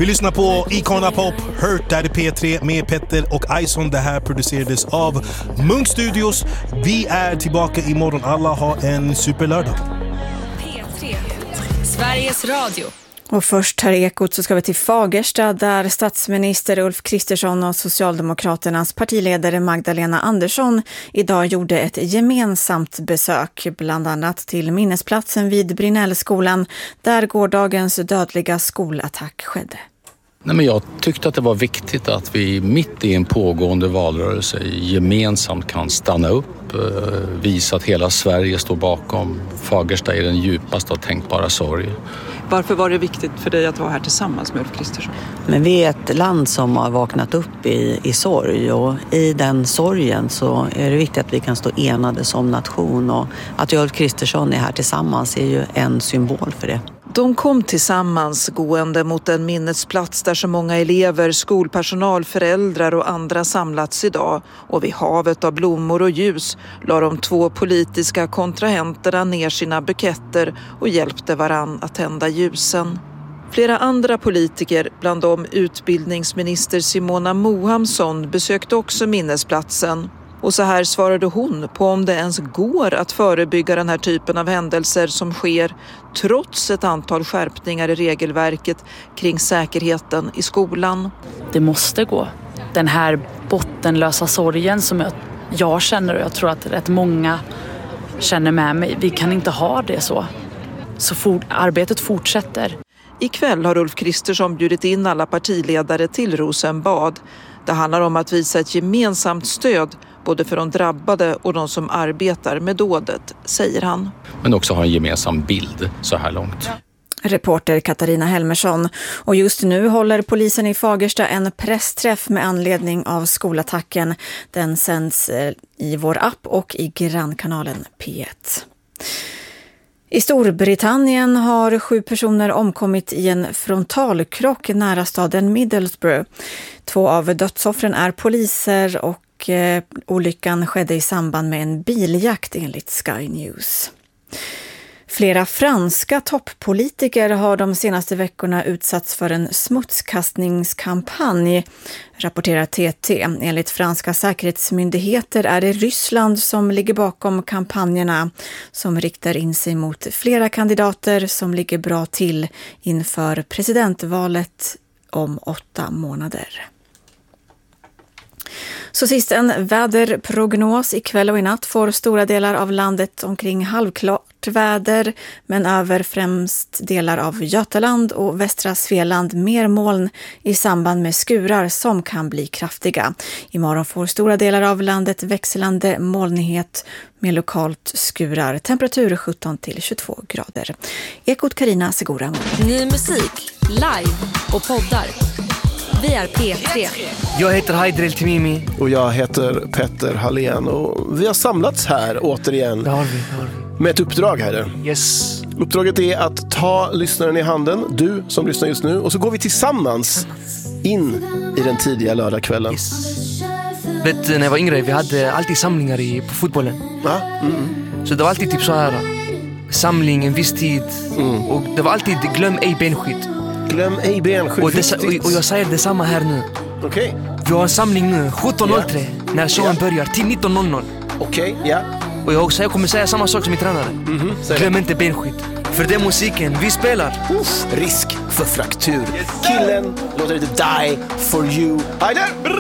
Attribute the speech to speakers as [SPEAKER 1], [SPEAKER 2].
[SPEAKER 1] Vi lyssnar på Icona Pop, Hurt, där är P3 med Petter och Ison. Det här producerades av Munk Studios. Vi är tillbaka imorgon. Alla har en superlördag.
[SPEAKER 2] P3, Sveriges Radio.
[SPEAKER 3] Och först här i Ekot så ska vi till Fagersta där statsminister Ulf Kristersson och Socialdemokraternas partiledare Magdalena Andersson idag gjorde ett gemensamt besök, bland annat till minnesplatsen vid Brinellskolan där gårdagens dödliga skolattack skedde.
[SPEAKER 4] Nej, men jag tyckte att det var viktigt att vi mitt i en pågående valrörelse gemensamt kan stanna upp, visa att hela Sverige står bakom Fagersta i den djupaste och tänkbara sorg.
[SPEAKER 5] Varför var det viktigt för dig att vara här tillsammans med Ulf Kristersson?
[SPEAKER 6] Men vi är ett land som har vaknat upp i sorg, och i den sorgen så är det viktigt att vi kan stå enade som nation, och att Ulf Kristersson är här tillsammans är ju en symbol för det.
[SPEAKER 5] De kom tillsammans gående mot en minnesplats där så många elever, skolpersonal, föräldrar och andra samlats idag. Och vid havet av blommor och ljus la de två politiska kontrahenterna ner sina buketter och hjälpte varann att tända ljusen. Flera andra politiker, bland dem utbildningsminister Simona Mohamsson, besökte också minnesplatsen. Och så här svarade hon på om det ens går att förebygga den här typen av händelser som sker trots ett antal skärpningar i regelverket kring säkerheten i skolan.
[SPEAKER 7] Det måste gå. Den här bottenlösa sorgen som jag känner, och jag tror att rätt många känner med mig. Vi kan inte ha det så. Arbetet fortsätter.
[SPEAKER 5] Ikväll har Ulf Kristersson bjudit in alla partiledare till Rosenbad. Det handlar om att visa ett gemensamt stöd både för de drabbade och de som arbetar med dådet, säger han.
[SPEAKER 4] Men också ha en gemensam bild så här långt.
[SPEAKER 3] Reporter Katarina Helmersson. Och just nu håller polisen i Fagersta en pressträff med anledning av skolattacken. Den sänds i vår app och i grannkanalen P1. I Storbritannien har 7 personer omkommit i en frontalkrock nära staden Middlesbrough. 2 av dödsoffren är poliser och olyckan skedde i samband med en biljakt enligt Sky News. Flera franska toppolitiker har de senaste veckorna utsatts för en smutskastningskampanj, rapporterar TT. Enligt franska säkerhetsmyndigheter är det Ryssland som ligger bakom kampanjerna som riktar in sig mot flera kandidater som ligger bra till inför presidentvalet om 8 månader. Så sist en väderprognos. Ikväll och i natt får stora delar av landet omkring halvklart väder, men över främst delar av Götaland och västra Svealand mer moln i samband med skurar som kan bli kraftiga. Imorgon får stora delar av landet växlande molnighet med lokalt skurar. Temperatur 17-22 grader. Ekot Carina Segura.
[SPEAKER 2] Ny musik, live och poddar. Vi är P3.
[SPEAKER 8] Jag heter Haidrel Timimi.
[SPEAKER 9] Och jag heter Petter Hallén. Och vi har samlats här återigen.
[SPEAKER 8] Det har vi.
[SPEAKER 9] Med ett uppdrag här.
[SPEAKER 8] Yes.
[SPEAKER 9] Uppdraget är att ta lyssnaren i handen, du som lyssnar just nu. Och så går vi tillsammans in i den tidiga lördagskvällen.
[SPEAKER 8] Yes. Vet, när jag var yngre, vi hade alltid samlingar på fotbollen. Så det var alltid typ så här. Samling en viss tid. Och det var alltid glöm ej benskydd.
[SPEAKER 9] Glöm ej benskydd.
[SPEAKER 8] Och jag säger detsamma här nu.
[SPEAKER 9] Okej.
[SPEAKER 8] Vi har en samling nu, 17.03, när showen börjar, till 19.00.
[SPEAKER 9] Okej, ja.
[SPEAKER 8] Och jag kommer säga samma sak som min tränare. Glöm inte benskydd. För det är musiken vi spelar.
[SPEAKER 9] Risk för fraktur. Killen låter det die for you. Hej där!